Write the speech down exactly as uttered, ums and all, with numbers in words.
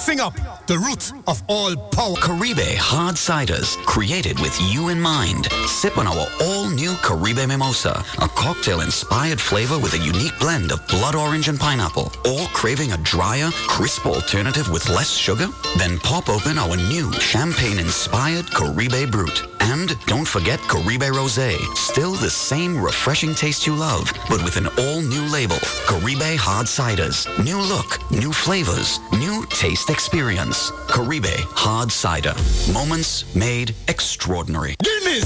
sing up the root of all power. Caribe Hard Ciders, created with you in mind. Sip on our all-new Caribe Mimosa, a cocktail-inspired flavor with a unique blend of blood orange and pineapple. Or craving a drier, crisp alternative with less sugar? Then pop open our new champagne-inspired Caribe Brut. And don't forget Caribe Rosé, still the same refreshing taste you love, but with an all-new label. Caribe Hard Ciders. New look, new flavors, new taste experience. Caribe Hard Cider. Moments made extraordinary. Guinness!